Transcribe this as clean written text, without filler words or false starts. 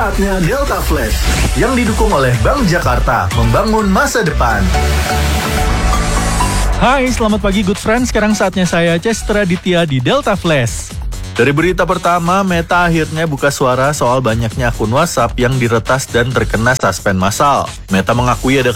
Saatnya Delta Flash yang didukung oleh Bank Jakarta, membangun masa depan. Hai, selamat pagi Good Friends. Sekarang saatnya saya Chester Aditya di Delta Flash. Dari berita pertama, Meta akhirnya buka suara soal banyaknya akun WhatsApp yang diretas dan terkena suspend massal. Meta mengakui ada